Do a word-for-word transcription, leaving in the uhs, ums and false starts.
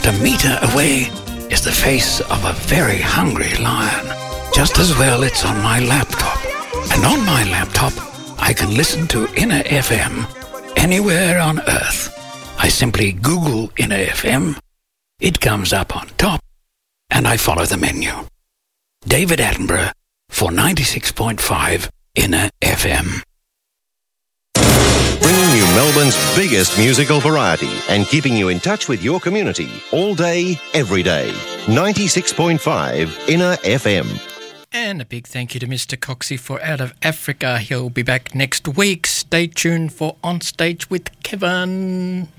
a metre away is the face of a very hungry lion. Just as well it's on my laptop. And on my laptop, I can listen to Inner F M anywhere on Earth. I simply Google Inner F M, it comes up on top, and I follow the menu. David Attenborough for ninety-six point five Inner F M. Bringing you Melbourne's biggest musical variety and keeping you in touch with your community all day, every day. ninety-six point five Inner F M. And a big thank you to Mister Coxie for Out of Africa. He'll be back next week. Stay tuned for On Stage with Kevin.